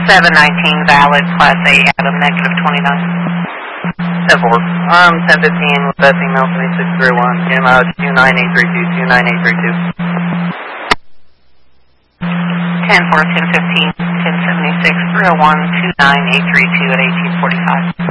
719 valid, Class A, Adam, negative 29. 10-4. 1015 with that email 2631, came out 29832, 29832. 10-4, 1015, 1076, 301, 29832 at 1845.